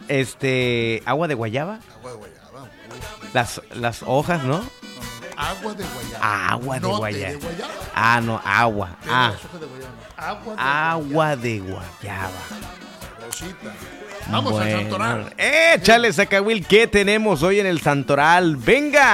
agua de guayaba. Agua de guayaba. Las hojas, ¿no? Agua de guayaba. Agua de No guayaba. té de guayaba. Ah, no, agua. Pero las hojas de guayaba no. Agua de guayaba. Rosita. Vamos al Bueno, Santoral. Échale, Zacahuil, ¿qué tenemos hoy en el Santoral? ¡Venga!